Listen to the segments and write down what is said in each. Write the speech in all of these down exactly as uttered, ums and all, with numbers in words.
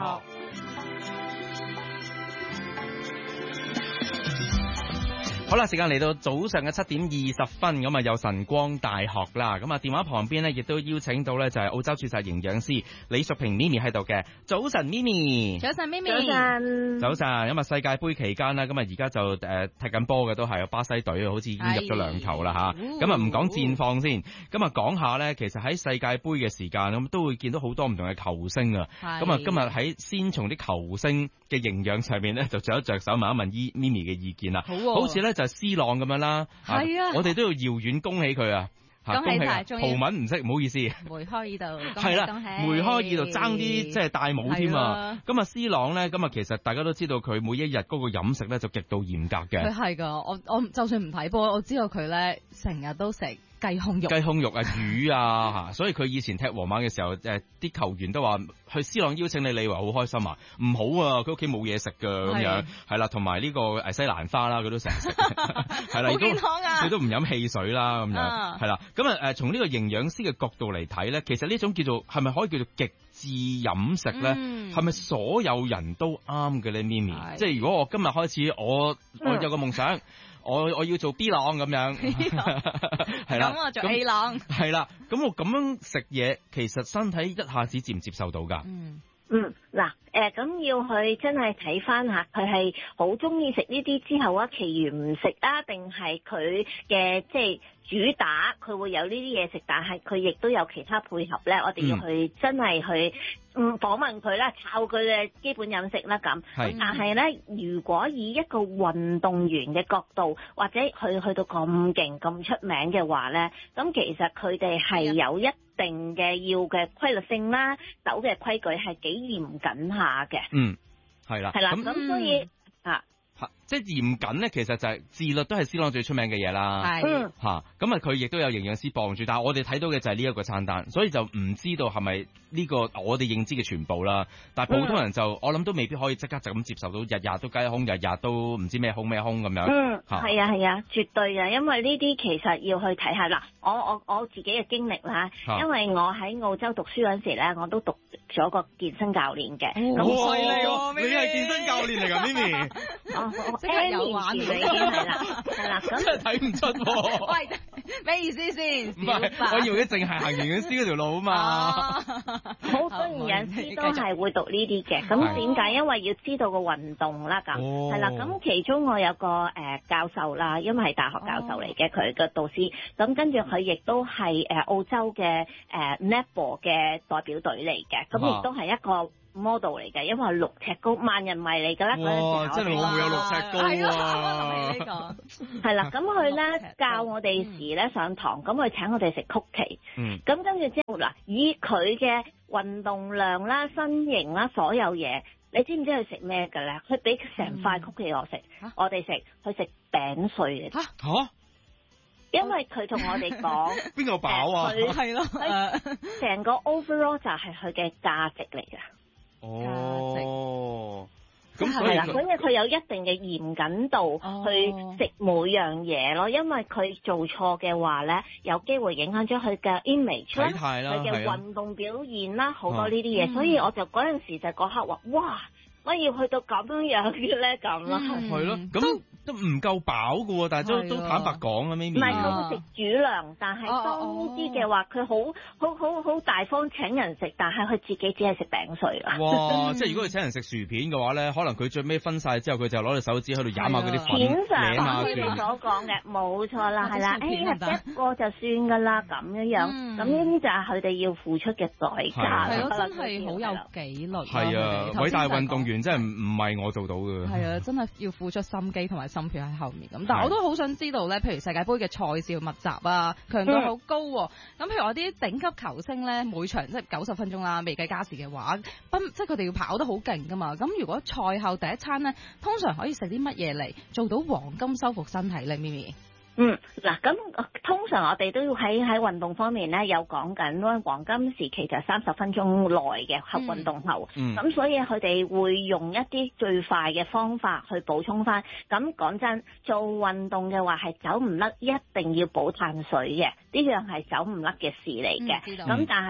好。好啦，時間嚟到早上嘅七點二十分，咁啊有晨光大學啦，咁啊電話旁邊呢，亦都邀請到呢，就係澳洲註冊營養師李淑萍咪咪喺度嘅。早晨咪咪， 早晨咪咪， 早晨， 早晨。咁啊世界盃期間啦，咁啊而家就誒、呃、踢緊波嘅都係巴西隊，好似已經入咗兩球啦吓。咁啊唔講戰況先，咁啊講下呢，其實喺世界盃嘅時間咁都會見到好多唔同嘅球星啊。咁啊今日喺先從啲球星嘅營養上面呢，就着一着手問一問依咪咪嘅意見啦。 好、啊， 好似呢。就係 C 朗咁樣啦， 係啊， 我哋都要遙遠恭喜佢啊！ 恭喜晒， 葡文唔識，唔好意思。 梅開二度， 係啦，梅開二度爭啲即係戴帽添啊！咁啊 C 朗咧，咁啊其實大家都知道佢每一日嗰個飲食咧就極度嚴格嘅。 佢係噶，我我就算唔睇波，我知道佢咧成日都食雞胸肉、 雞胸肉啊、魚啊嚇，所以佢以前踢皇馬嘅時候，誒啲球員都話去 C 朗邀請你，你以為好開心啊？唔好啊，佢屋企冇嘢食㗎咁樣，係啦，同埋呢個誒西蘭花啦，佢都成日食，係啦， 好健康啊！ 佢都唔飲汽水啦咁樣，係啦，咁啊誒從呢個營養師嘅角度嚟睇咧，其實呢種叫做係咪可以叫做極致飲食咧？係咪、嗯、所有人都啱嘅咧？咪咪，即係如果我今日開始，我我有個夢想。嗯我我要做 B 朗咁樣，係啦， 咁我做 A 朗， 係啦，咁我咁樣食嘢，其實身體一下子接唔接受到噶？ 嗯嗯，嗱，誒，咁要去真係睇翻下，佢係好中意食呢啲之後啊，其餘唔食啊，定係佢嘅即係主打，佢會有呢啲嘢食，但係佢亦都有其他配合咧，我哋要去真係去嗯訪問佢啦，抄佢嘅基本飲食啦咁。咁但係咧，如果以一個運動員嘅角度，或者佢去到咁勁咁出名嘅話咧，咁其實佢哋係有一定嘅要嘅規律性啦，走嘅規矩係幾嚴謹下嘅。 嗯，係啦， 係啦，咁所以啊。 即係嚴謹咧，其實就係自律都係 C 朗最出名嘅嘢啦。係嚇，咁啊佢亦都有營養師傍住，但係我哋睇到嘅就係呢一個餐單，所以就唔知道係咪呢個我哋認知嘅全部啦。但係普通人就、嗯、我諗都未必可以即刻就咁接受到，日日都雞胸，日日都唔知咩胸咩胸咁樣。 嗯，係啊係啊，絕對啊，因為呢啲其實要去睇下啦。我我我自己嘅經歷啦，因為我喺澳洲讀書嗰陣時咧，我都讀咗個健身教練嘅。 好犀利喎！你係健身教練嚟㗎，咪咪。 即係有畫面已經係啦，係啦，咁真係睇唔出喎。 喂，咩意思先？ 唔係，我以為淨係行營養師嗰條路啊嘛。 好多營養師都係會讀呢啲嘅，咁點解？因為要知道個運動啦，咁係啦。咁其中我有個誒教授啦，因為係大學教授嚟嘅，佢嘅導師。咁跟住佢亦都係誒澳洲嘅誒 netball 嘅代表隊嚟嘅，咁亦都係一個model 嚟嘅，因為六尺高，萬人迷嚟㗎啦。 哇！真係我會有六尺高啊！ 呢個係啦，咁佢咧教我哋時咧上堂，咁佢請我哋食曲奇。嗯。咁跟住之後嗱，以佢嘅運動量啦、身形啦、所有嘢，你知唔知佢食咩㗎咧？佢俾成塊曲奇我食，嗯、我哋食，佢食餅碎嘅。嚇嚇！因為佢同我哋講邊個飽啊？ 係咯， 成個 overall 就係佢嘅價值嚟㗎。 哦， 咁係啦，所以佢有一定嘅嚴謹度去食每樣嘢咯，因為佢做錯嘅話咧，有機會影響咗佢嘅 image 啦，佢嘅運動表現啦，好多呢啲嘢，所以我就嗰陣時就嗰刻話，哇！我要去到咁樣樣嘅咧咁咯， 係咯，咁都唔夠飽㗎喎，但係都都坦白講啊，咪咪。 唔係佢會食主糧，但係當呢啲嘅話，佢好好好好大方請人食，但係佢自己只係食餅碎啦。 哇！即係如果佢請人食薯片嘅話咧，可能佢最尾分晒之後，佢就攞隻手指喺度飲下嗰啲粉，舐下佢哋所講嘅，冇錯啦，係啦，誒一個就算㗎啦，咁樣樣，咁呢啲就係佢哋要付出嘅代價。 係咯，真係好有紀律。 係啊，偉大運動員。真係唔唔係我做到嘅， 係啊！真係要付出心機同埋心血喺後面咁。但係我都好想知道咧，譬如世界盃嘅賽事密集啊，強度好高喎。咁、嗯、譬如我啲頂級球星咧，每場即係九十分鐘啦，未計加時嘅話，即係佢哋要跑得好勁噶嘛。咁如果賽後第一餐咧，通常可以食啲乜嘢嚟做到黃金修復身體咧？咪咪？ 嗯，嗱，咁通常我哋都要喺喺運動方面咧，有講緊黃金時期就三十分鐘內嘅後運動後，咁、嗯嗯、所以佢哋會用一啲最快嘅方法去補充翻。咁講真，做運動嘅話係走唔甩，一定要補碳水嘅，呢樣係走唔甩嘅事嚟嘅。咁、嗯、但係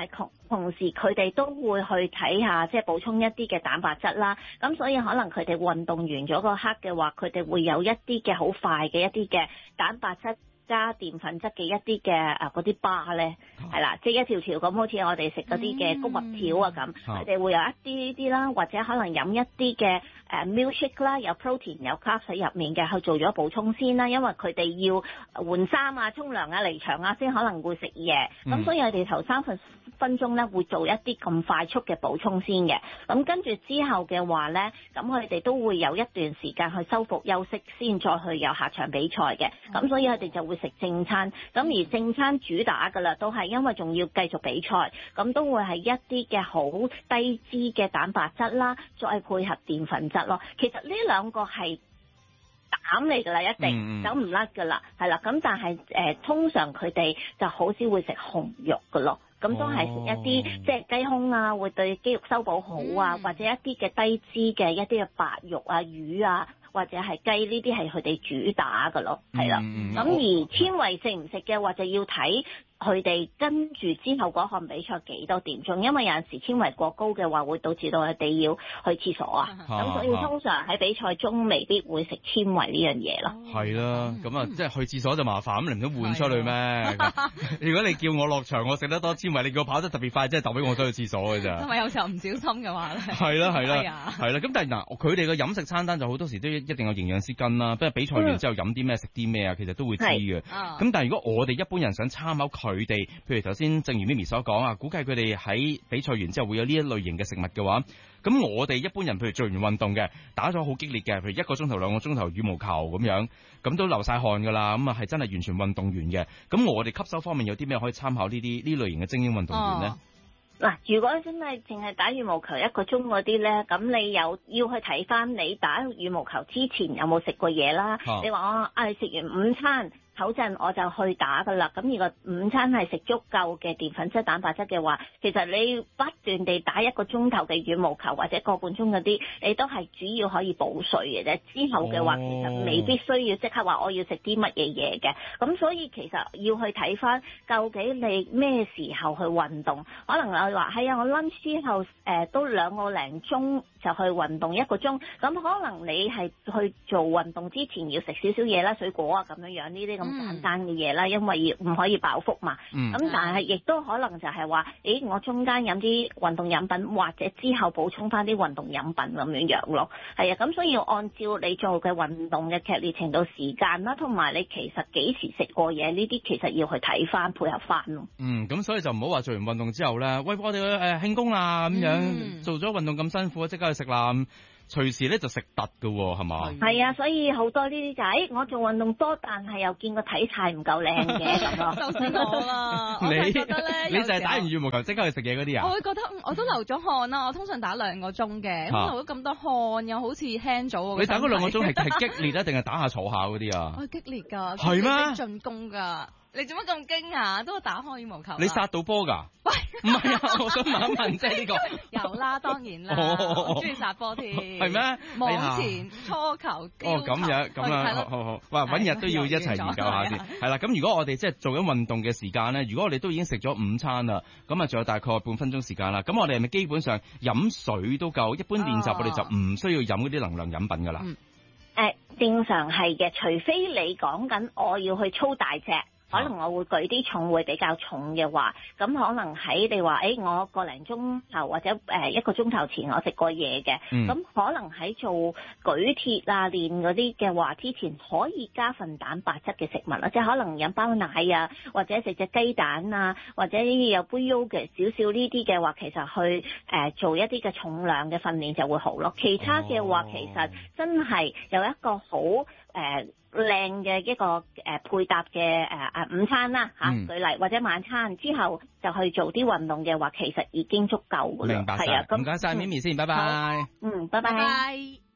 同時佢哋都會去睇下即係補充一啲嘅蛋白質啦。咁所以可能佢哋運動完咗嗰刻嘅話，佢哋會有一啲嘅好快嘅一啲嘅蛋白質加澱粉質嘅一啲嘅啊嗰啲巴咧，係啦，即係一條條咁，好似我哋食嗰啲嘅穀物條啊咁，佢哋會有一啲呢啲啦，或者可能飲一啲嘅誒 milkshake 啦，有 protein 有 carbs 喺入面嘅，去做咗補充先啦，因為佢哋要換衫啊、沖涼啊、離場啊，先可能會食嘢，咁、嗯、所以我哋頭三分分鐘咧會做一啲咁快速嘅補充先嘅，咁跟住之後嘅話咧，咁佢哋都會有一段時間去修復休息，先再去有下場比賽嘅，咁所以佢哋就會食正餐，咁而正餐主打㗎啦，都係因為仲要繼續比賽，咁都會係一啲嘅好低脂嘅蛋白質啦，再配合澱粉質咯。其實呢兩個係膽嚟㗎啦，一定走唔甩㗎啦，係啦。咁但係誒、呃，通常佢哋就好少會食紅肉㗎咯。咁都係食一啲、哦、即係雞胸啊，會對肌肉修補好啊，嗯、或者一啲嘅低脂嘅一啲嘅白肉啊、魚啊，或者係雞呢啲係佢哋主打㗎咯，係啦。咁、嗯、而纖維食唔食嘅話就要睇佢哋跟住之後嗰項比賽幾多點鐘，因為有陣時纖維過高嘅話會導致到佢哋要去廁所啊，咁、啊、所以通常喺比賽中未必會食纖維呢樣嘢咯。 係啦，咁啊即係去廁所就麻煩，咁你唔通換出去咩？如果你叫我落場，我食得多纖維，你叫我跑得特別快，即係代表我想去廁所嘅咋。同埋有時候唔小心嘅話咧。係啦係啦，係啦。咁但係嗱，佢哋嘅飲食餐單就好多時都一定有營養師跟啦，不過比賽完之後飲啲咩食啲咩啊，其實都會知嘅。咁但係如果我哋一般人想參考佢哋，譬如頭先正如咪咪所講啊，估計佢哋喺比賽完之後會有呢一類型嘅食物嘅話，咁我哋一般人譬如做完運動嘅，打咗好激烈嘅，譬如一個鐘頭兩個鐘頭羽毛球咁樣，咁都流晒汗㗎啦，咁啊係真係完全運動完嘅。咁我哋吸收方面有啲咩可以參考呢啲呢類型嘅精英運動員呢？ 嗱、哦，如果真係淨係打羽毛球一個鐘嗰啲咧，咁你有要去睇翻你打羽毛球之前有冇食過嘢啦？哦、你話我啊食完午餐嗰陣我就去打㗎啦，咁如果午餐係食足夠嘅澱粉質、蛋白質嘅話，其實你不斷地打一個鐘頭嘅羽毛球或者個半鐘嗰啲，你都係主要可以補水嘅啫。之後嘅話，其實未必需要即刻話我要食啲乜嘢嘢嘅。咁所以其實要去睇翻究竟你咩時候去運動。可能我話係啊，我 lunch 之後誒、呃、都兩個零鐘就去運動一個鐘，咁可能你係去做運動之前要食少少嘢啦，水果啊咁樣樣呢啲咁簡單嘅嘢啦，因為唔可以飽腹嘛。咁、嗯、但係亦都可能就係話，誒我中間飲啲運動飲品，或者之後補充翻啲運動飲品咁樣樣咯。係啊，咁所以要按照你做嘅運動嘅劇烈程度、時間啦，同埋你其實幾時食過嘢呢啲，其實要去睇翻配合翻咯。嗯， 咁所以就唔好話做完運動之後咧，喂我哋誒慶功啊咁樣，嗯、做咗運動咁辛苦，即刻去食啦。隨時咧就食突㗎喎，係嘛？ 係啊，所以好多呢啲就係、是，我做運動多，但係又見個體態唔夠靚嘅咁咯。 就我啦， 你我覺得咧， 你就係打完羽毛球即刻去食嘢嗰啲啊？ 我會覺得我都流咗汗啦，我通常打兩個鐘嘅，咁流咗咁多汗，又好似輕咗。 你打嗰兩個鐘係係激烈啊，定係打下坐下嗰啲啊？ 我激烈㗎， 係咩？ 進攻㗎。你做乜咁驚訝？都打開羽毛球。 你殺到波㗎？喂，唔係啊！我想問一問啫，呢個有啦，當然啦，哦、我中意殺波添。係咩？網前、初球、 哦，咁樣咁樣，好好好。哇，揾日都要一齊研究下先。係啦，咁如果我哋即係做緊運動嘅時間咧，如果我哋都已經食咗午餐啦，咁啊仲有大概半分鐘時間啦，咁我哋係咪基本上飲水都夠？一般練習我哋就唔需要飲嗰啲能量飲品㗎啦。 嗯。誒，正常係嘅，除非你講緊我要去操大隻。可能我會舉啲重會比較重嘅話，咁可能喺你話，誒、欸、我個零鐘頭或者誒一個鐘頭前我食過嘢嘅，咁、嗯、可能喺做舉鐵啊練嗰啲嘅話，之前可以加份蛋白質嘅食物啦，即係可能飲包奶啊，或者食隻雞蛋啊，或者有杯 yogurt 少少呢啲嘅話，其實去誒、呃、做一啲嘅重量嘅訓練就會好咯。其他嘅話，其實真係有一個好誒。呃靚嘅一個誒、呃、配搭嘅誒誒午餐啦嚇，舉例、嗯、或者晚餐之後就去做啲運動嘅話，其實已經足夠㗎啦。明白晒，係啊，咁唔該晒咪咪先，拜拜。嗯，拜拜。拜拜。